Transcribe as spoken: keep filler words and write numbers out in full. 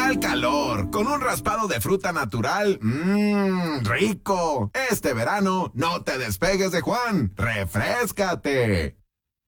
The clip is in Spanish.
da el calor, con un raspado de fruta natural, mmm, rico. Este verano, no te despegues de Juan, refréscate.